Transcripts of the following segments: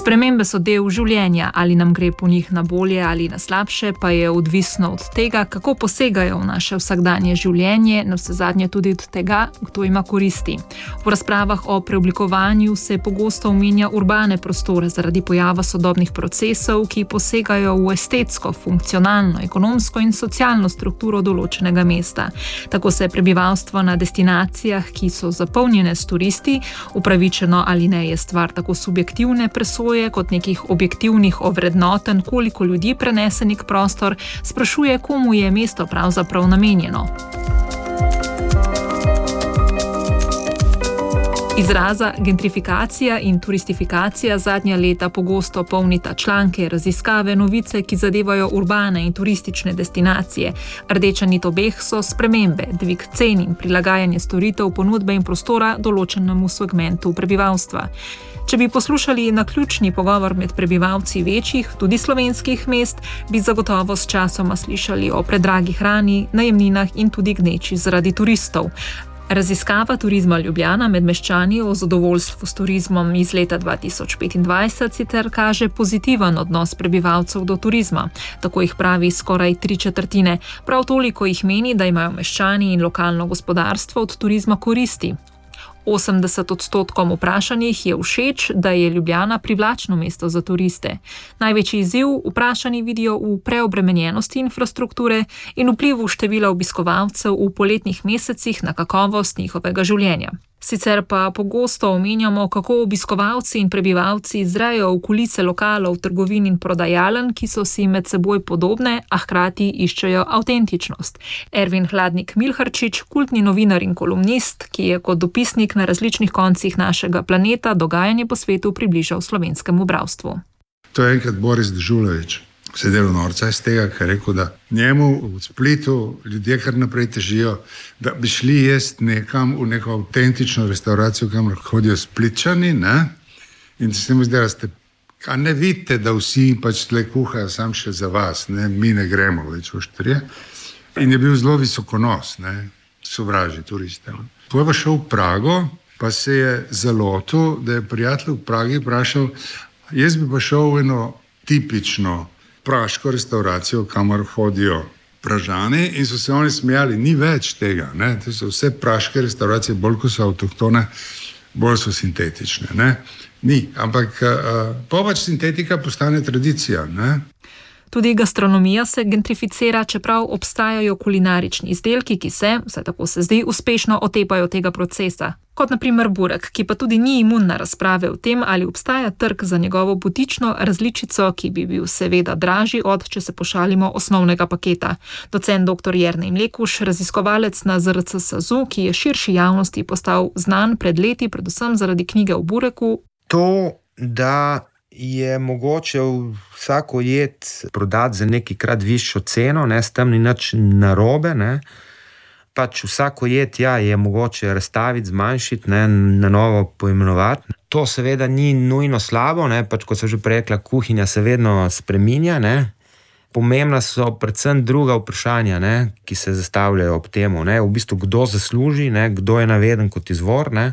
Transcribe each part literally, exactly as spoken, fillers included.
Spremembe so del življenja, ali nam gre po njih na bolje ali na slabše, pa je odvisno od tega, kako posegajo v naše vsakdanje življenje, navsezadnje tudi od tega, kdo ima koristi. V razpravah o preoblikovanju se pogosto omenja urbane prostore zaradi pojava sodobnih procesov, ki posegajo v estetsko, funkcionalno, ekonomsko in socialno strukturo določenega mesta. Tako se prebivalstvo na destinacijah, ki so zapolnjene s turisti, upravičeno ali ne je stvar tako subjektivne presoje kot nekih objektivnih ovrednoten, koliko ljudi prenese nek prostor, sprašuje, komu je mesto pravzaprav namenjeno. Izraza gentrifikacija in turistifikacija zadnja leta pogosto polnita članke, raziskave, novice, ki zadevajo urbane in turistične destinacije. Rdeča nit obeh so spremembe, dvig cen in prilagajanje storitev, ponudbe in prostora določenemu segmentu prebivalstva. Če bi poslušali naključni pogovor med prebivalci večjih, tudi slovenskih mest, bi zagotovo s časoma slišali o predragi hrani, najemninah in tudi gneči zaradi turistov. Raziskava Turizma Ljubljana med meščani o zadovoljstvu s turizmom iz leta dva tisoč petindvajset sicer kaže pozitiven odnos prebivalcev do turizma. Tako jih pravi skoraj tri četrtine. Prav toliko jih meni, da imajo meščani in lokalno gospodarstvo od turizma koristi. osemdeset odstotkom vprašanih je všeč, da je Ljubljana privlačno mesto za turiste. Največji izziv vprašani vidijo v preobremenjenosti infrastrukture in vplivu števila obiskovalcev v poletnih mesecih na kakovost njihovega življenja. Sicer pa pogosto omenjamo, kako obiskovalci in prebivalci zrejo v kulice lokalov, trgovin in prodajaln, ki so si med seboj podobne, a hkrati iščejo avtentičnost. Ervin Hladnik-Milharčič, kultni novinar in kolumnist, ki je kot dopisnik na različnih koncih našega planeta dogajanje po svetu približal slovenskemu bralstvu. To je enkrat Boris Dežulović sedel norca iz tega, ker je rekel, da njemu v Splitu ljudje kar naprej težijo, da bi šli jesti nekam v neko avtentično restauracijo, kamor hodijo Splitčani, ne? In se mu zdi, da ste, a ne vidite, da vsi pač tle kuhajo sam še za vas, ne? Mi ne gremo več v štrije. In je bil zelo visokonos, ne? Sovraži turiste. Potem je pa šel v Prago, pa se je zalotil, da je prijatelj v Pragi vprašal, jaz bi pa šel v eno tipično praško restauracijo, kamor hodijo Pražani, in so se oni smejali, ni več tega, ne? To so vse praške restauracije, bolj ko so avtohtone, bolj so sintetične, ne? Ni, ampak uh, pa pač sintetika postane tradicija, ne? Tudi gastronomija se gentrificira, čeprav obstajajo kulinarični izdelki, ki se, vsaj tako se zdi, uspešno otepajo tega procesa. Kot na primer burek, ki pa tudi ni imun na razprave o tem, ali obstaja trg za njegovo butično različico, ki bi bil seveda dražji od, če se pošalimo, osnovnega paketa. Docent doktor Jernej Mlekuž, raziskovalec na Z R C SAZU, ki je širši javnosti postal znan pred leti, predvsem zaradi knjige o bureku. To, da je mogoče vsako jed prodati za nekajkrat višjo ceno, ne, s tem ni nič narobe, ne. Pač vsako jed, ja, je mogoče razstaviti, zmanjšiti, ne, na novo poimenovati. To seveda ni nujno slabo, ne, pač kot sem že rekla, kuhinja se vedno spreminja, ne. Pomembna so predvsem druga vprašanja, ne, ki se zastavljajo ob temu, ne, v bistvu kdo zasluži, ne, kdo je naveden kot izvor, ne.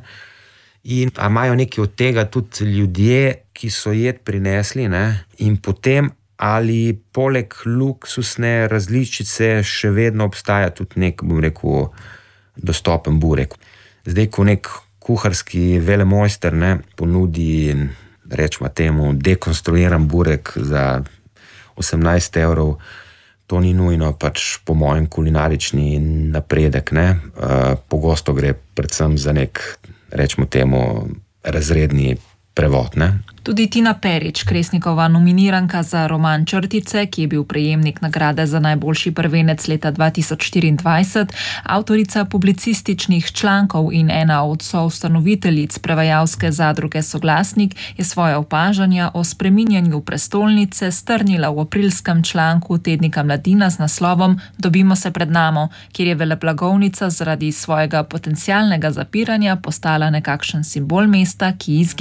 In a imajo nekaj od tega tudi ljudje, ki so jed prinesli, ne? In potem, ali poleg luksusne različice še vedno obstaja tudi nek, bom rekel, dostopen burek. Zdaj, ko nek kuharski velemojster, ne, ponudi, rečemo temu, dekonstruiran burek za osemnajst evrov, to ni nujno pač po mojem kulinarični napredek, ne. Uh, pogosto gre predvsem za nek, rečemo temu, razredni prevod, ne. Tudi Tina Perič, Kresnikova nominiranka za roman Črtice, ki je bil prejemnik nagrade za najboljši prvenec leta dva tisoč štiriindvajset, avtorica publicističnih člankov in ena od soustanoviteljic prevajalske zadruge Soglasnik, je svoja opažanja o spreminjanju prestolnice strnila v aprilskem članku tednika Mladina z naslovom Dobimo se pred namo, kjer je veleblagovnica zaradi svojega potencialnega zapiranja postala nekakšen simbol mesta, ki izginja.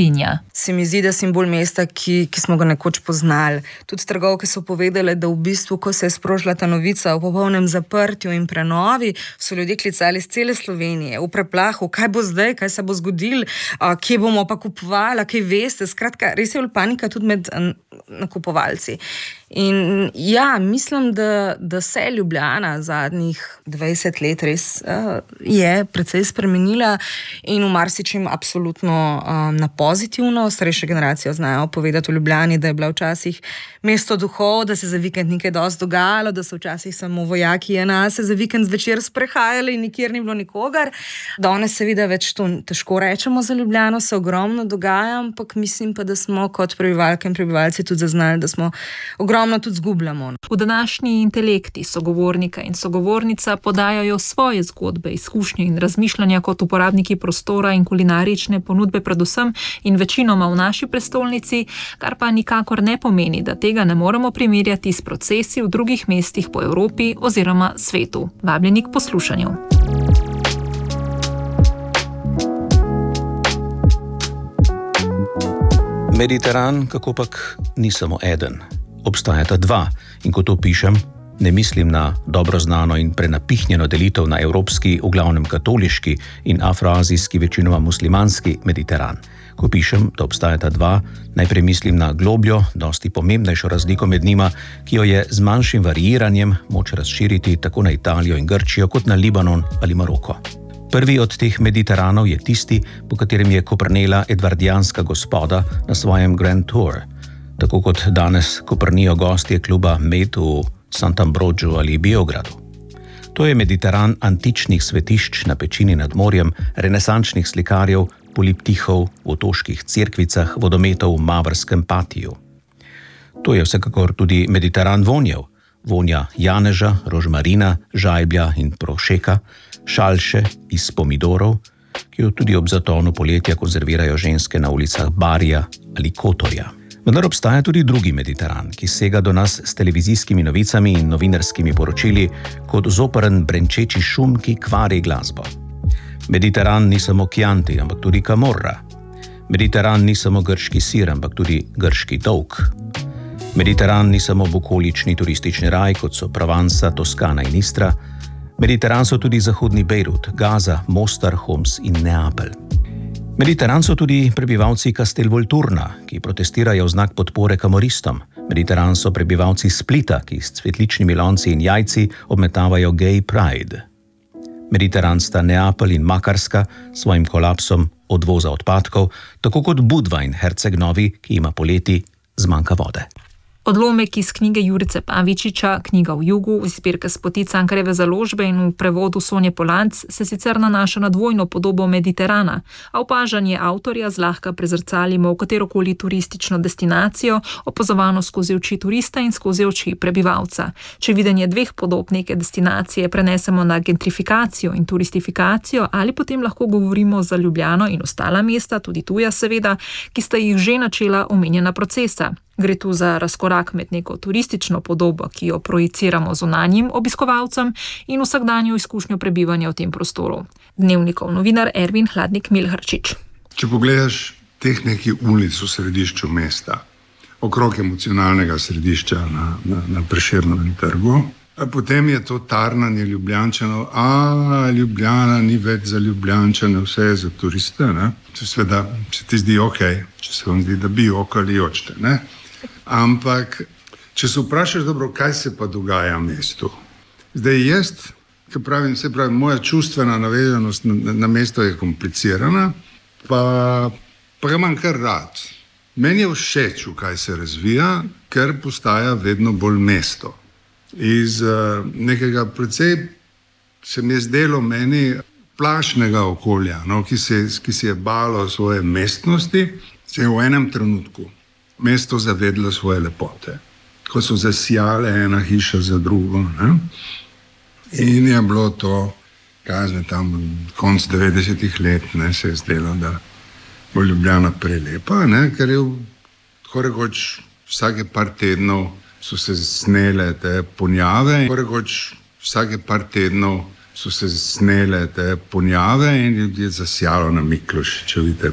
Se mi zdi, da simbol mesta, ki, ki smo ga nekoč poznali. Tudi trgovke so povedale, da v bistvu, ko se je sprožila ta novica o popolnem zaprtju in prenovi, so ljudje klicali iz cele Slovenije, v preplahu, kaj bo zdaj, kaj se bo zgodilo, kje bomo pa kupovali, kaj veste. Skratka, res je bila panika tudi med nakupovalci. In ja, mislim, da, da se Ljubljana zadnjih dvajset let res uh, je precej spremenila in v marsičem absolutno um, na pozitivno. Starejše generacije znajo povedati v Ljubljani, da je bila včasih mesto duhov, da se za vikend nekaj dosti dogajalo, da so včasih samo vojaki ena se za vikend zvečer sprehajali in nikjer ni bilo nikogar. Danes seveda več to težko rečemo za Ljubljano, se ogromno dogaja, ampak mislim pa, da smo kot prebivalke in prebivalci tudi zaznali, da smo ogromno tudi zgubljamo. V današnji intelekti sogovornika in sogovornica podajajo svoje zgodbe, izkušnje in razmišljanja kot uporabniki prostora in kulinarične ponudbe predvsem in večinoma v naši prestolnici, kar pa nikakor ne pomeni, da tega ne moremo primerjati s procesi v drugih mestih po Evropi oziroma svetu. Vabljeni k poslušanju. Mediteran, kakopak, ni samo eden. Obstajata dva in ko to pišem, ne mislim na dobro znano in prenapihnjeno delitev na evropski, v glavnem katoliški in afroazijski, večinoma muslimanski Mediteran. Ko pišem, da obstajata dva, najprej mislim na globljo, dosti pomembnejšo razliko med njima, ki jo je z manjšim variiranjem moč razširiti tako na Italijo in Grčijo kot na Libanon ali Maroko. Prvi od teh Mediteranov je tisti, po katerem je koprnela edvardijanska gospoda na svojem Grand Tour, tako kot danes koprnijo gostje kluba Med v Sant'Ambrogio ali Biogradu. To je Mediteran antičnih svetišč na pečini nad morjem, renesančnih slikarjev, poliptihov v otoških cerkvicah, vodometov v Mavrskem patiju. To je vsekakor tudi Mediteran vonjev, vonja janeža, rožmarina, žajblja in prošeka, šalše iz pomidorov, ki jo tudi ob zatonu poletja konzervirajo ženske na ulicah Barija ali Kotorja. Vendar obstaja tudi drugi Mediteran, ki sega do nas s televizijskimi novicami in novinarskimi poročili kot zoperen brenčeči šum, ki kvari glasbo. Mediteran ni samo Chianti, ampak tudi Camorra. Mediteran ni samo grški sir, ampak tudi grški dolg. Mediteran ni samo bukolični turistični raj, kot so Provansa, Toskana in Istra. Mediteran so tudi zahodni Bejrut, Gaza, Mostar, Homs in Neapelj. Mediteran so tudi prebivalci Castelvolturna, ki protestirajo v znak podpore kamoristom. Mediteran so prebivalci Splita, ki s cvetličnimi lonci in jajci obmetavajo gay pride. Mediteran sta Neapelj in Makarska s svojim kolapsom odvoza odpadkov, tako kot Budva in Herceg Novi, ki ima poleti zmanjka vode. Odlomek iz knjige Jurice Pavičiča, Knjiga v jugu, iz zbirke Spoti Cankarjeve založbe in v prevodu Sonje Polanc se sicer nanaša na dvojno podobo Mediterana, a opažanje avtorja zlahka prezrcalimo v katerokoli turistično destinacijo, opazovano skozi oči turista in skozi oči prebivalca. Če videnje dveh podob neke destinacije prenesemo na gentrifikacijo in turistifikacijo, ali potem lahko govorimo za Ljubljano in ostala mesta, tudi tuja seveda, ki sta jih že načela omenjena procesa. Gre tu za razkorak med neko turistično podobo, ki jo projiciramo zunanjim obiskovalcem, in vsakdanjo izkušnjo prebivanja v tem prostoru. Dnevnikov novinar Ervin Hladnik-Milharčič. Če pogledaš teh nekaj ulic v središču mesta, okrog emocionalnega središča na, na, na Prešernovem trgu, potem je to tarnanje Ljubljančanov, a Ljubljana ni več za Ljubljančane, vse je za turiste, ne? Sveda se ti zdi ok, če se vam zdi, da bi okali očte, ne? Ampak, če se vprašaš, dobro, kaj se pa dogaja v mestu? Zdaj jaz, ki pravim, se pravi, moja čustvena navezanost na, na mesto je komplicirana, pa, pa ga imam kar rad. Meni je všeč, kaj se razvija, ker postaja vedno bolj mesto. Iz uh, nekega precej se mi je zdelo meni plašnega okolja, no, ki, se, ki se je balo svoje mestnosti, se je v enem trenutku mesto zavedlo svoje lepote, ko so zasijale ena hiša za drugo. Ne? In je bilo to, kazne tam konc devetdesetih let, ne, se je zdelo, da bo Ljubljana prelepa, ne, ker je tako rekoč vsake par tednov so se snele te ponjave, tako rekoč vsake par tednov so se snele te ponjave in je zasijalo na Miklošičevi te